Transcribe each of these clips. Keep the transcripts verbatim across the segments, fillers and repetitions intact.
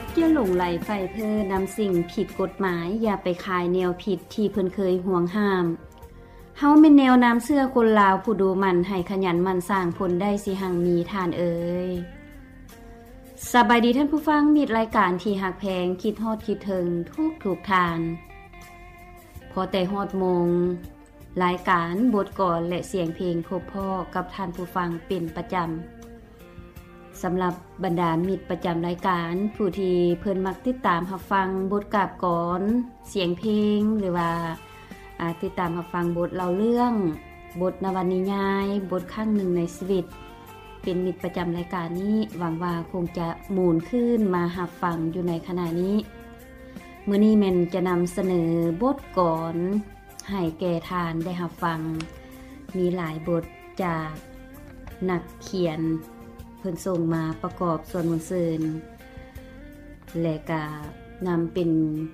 อย่าหลงไหลไฟเพ้อนำสิ่งผิดกฎหมายอย่าไปขายแนวผิดที่เพิ่นเคยห่วงห้ามเฮาเป็นแนวน้ำเสื้อคนลาวผู้ดูมันให้ขยันมันสร้างผลได้สิหังมีทานเอ่ยสบายดีท่านผู้ฟังมิตรรายการที่หักแพงคิดฮอดคิดถึงทุกถูกทานพอแต่ฮอดมงรายการบทก่อนและเสียงเพลงพบพ่อกับท่านผู้ฟังเป็นประจำสำหรับบรรดามิตรประจำรายการผู้ที่เพิ่นมักติดตามรับฟังบทกาบก่อนเสียงเพลงหรือว่าติดตามรับฟังบทเล่าเรื่องบทนวนิยายบทข้างหนึ่งในชีวิตเป็นมิตรประจำรายการนี้หวังว่าคงจะหมุนขึ้นมารับฟังอยู่ในขณะนี้มื้อนี้แม่นจะนำเสนอบทก่อนให้แก่ทานได้รับฟังมีหลายบทจากนักเขียนเพิ่นส่งมาประกอบส่วนมนต์ซื่นและก็นำเป็น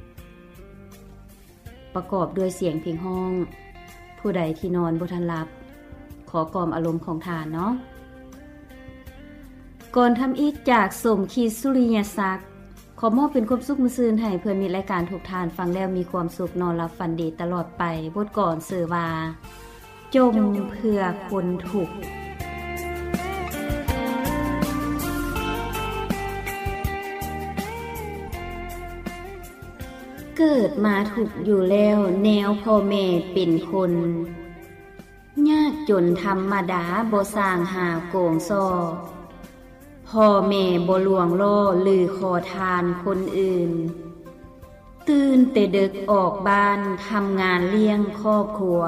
ประกอบด้วยเสียงเพลงห้องผู้ใดที่นอนบ่ทันหลับขอกล่อมอารมณ์ของทานเนาะก่อนทำอีกจากสมคิดสุริยศักดิ์ขอมอบเป็นความสุขมื้อซื่นให้เพื่อนมีรายการทุกทานฟังแล้วมีความสุขนอนหลับฝันดีตลอดไปบทก่อนสื่อว่าจมเพื่อคนทุกข์เกิดมาถูกอยู่แล้วแนวพ่อแม่เป็นคนยากจนธรรมดาบ่สร้างหาโกงซอพ่อแม่บ่ลวงล่อหรือขอทานคนอื่นตื่นแต่ดึกออกบ้านทำงานเลี้ยงครอบครัว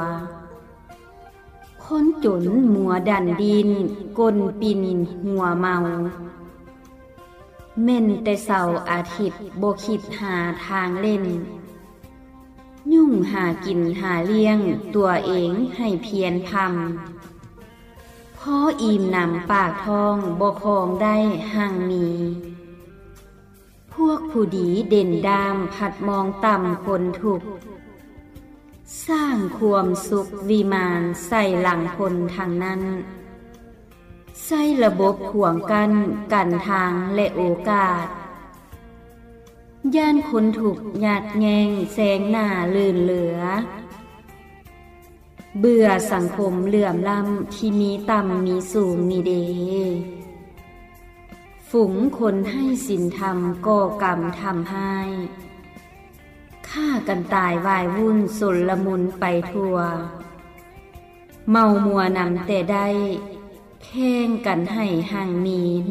คนจนมัวดันดินก้นปินหัวเมาเม่นแต่เสาร์อาทิตย์บ่คิดหาทางเล่นยุ่งหากินหาเลี้ยงตัวเองให้เพียรพำพออิ่มหนำปากท้องบ่คองได้ห่างมีพวกผู้ดีเด่นดามผัดมองต่ำคนทุกข์สร้างความสุขวิมานใส่หลังคนทางนั้นใส่ระบบห่วงกันกันทางและโอกาสย่านคนถูกหยาดแยงแสงหน้าลื่นเหลือเบื่อสังคมเหลื่อมล้ำที่มีต่ำมีสูงนี่เดฝูงคนให้ศีลธรรมก่อกรรมทำให้ฆ่ากันตายวายวุ่นสลมุนไปทั่วเมามัวนำแต่ได้แข่งกันให้ห่างมี